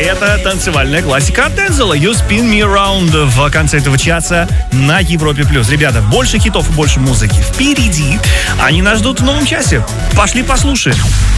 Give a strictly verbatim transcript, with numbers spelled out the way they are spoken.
это танцевальная классика от Дензела. You Spin Me Around в конце этого часа на Европе+. Ребята, больше хитов и больше музыки впереди. Они нас ждут в новом часе. Пошли послушаем.